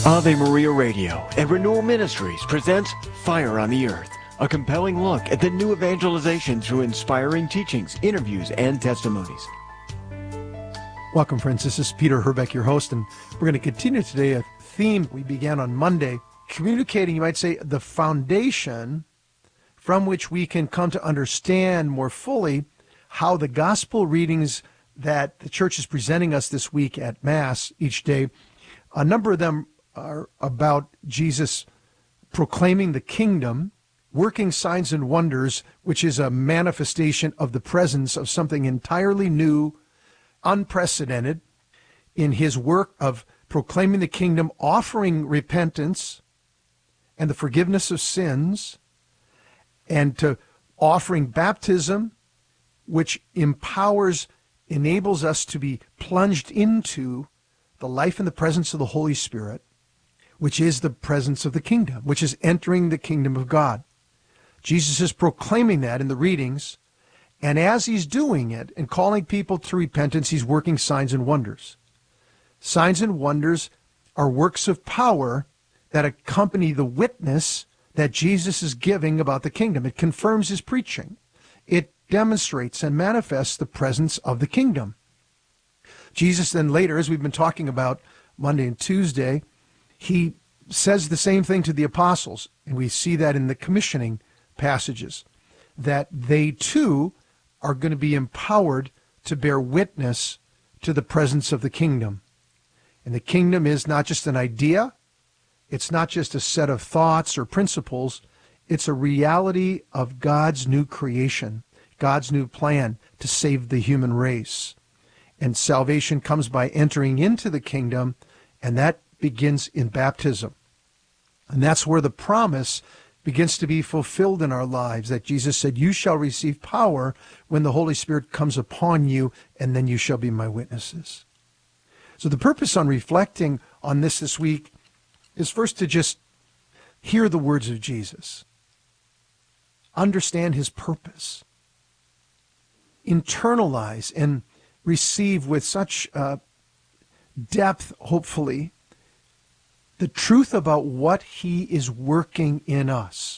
Ave Maria Radio and Renewal Ministries presents Fire on the Earth, a compelling look at the new evangelization through inspiring teachings, interviews, and testimonies. Welcome, friends. This is Peter Herbeck, your host, and we're going to continue today a theme we began on Monday, communicating, you might say, the foundation from which we can come to understand more fully how the gospel readings that the church is presenting us this week at Mass each day, a number of them are about Jesus proclaiming the kingdom, working signs and wonders, which is a manifestation of the presence of something entirely new, unprecedented in his work of proclaiming the kingdom, offering repentance and the forgiveness of sins, and to offering baptism, which enables us to be plunged into the life and the presence of the Holy Spirit, which is the presence of the kingdom, which is entering the kingdom of God. Jesus is proclaiming that in the readings, and as he's doing it and calling people to repentance, he's working signs and wonders. Signs and wonders are works of power that accompany the witness that Jesus is giving about the kingdom. It confirms his preaching. It demonstrates and manifests the presence of the kingdom. Jesus then later, as we've been talking about Monday and Tuesday, he says the same thing to the apostles, and we see that in the commissioning passages, that they too are going to be empowered to bear witness to the presence of the kingdom. And the kingdom is not just an idea, it's not just a set of thoughts or principles, it's a reality of God's new creation, God's new plan to save the human race. And salvation comes by entering into the kingdom, and that begins in baptism. And that's where the promise begins to be fulfilled in our lives, that Jesus said, "You shall receive power when the Holy Spirit comes upon you, and then you shall be my witnesses." So the purpose on reflecting on this week is first to just hear the words of Jesus, understand his purpose, internalize and receive with such depth, hopefully, the truth about what he is working in us,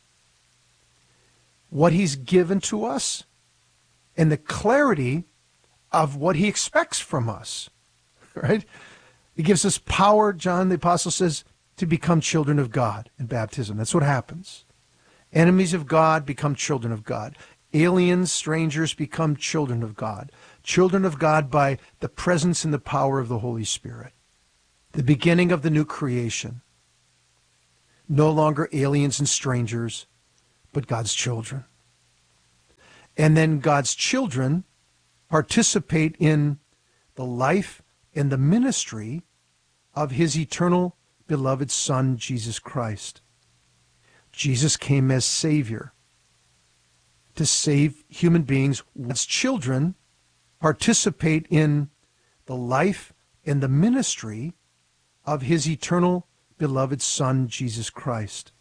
what he's given to us, and the clarity of what he expects from us, right? He gives us power, John the Apostle says, to become children of God in baptism. That's what happens. Enemies of God become children of God. Aliens, strangers become children of God. Children of God by the presence and the power of the Holy Spirit. The beginning of the new creation. No longer aliens and strangers, but God's children. And then God's children participate in the life and the ministry of his eternal beloved Son, Jesus Christ. Jesus came as Savior to save human beings. God's children participate in the life and the ministry of his eternal beloved Son, Jesus Christ.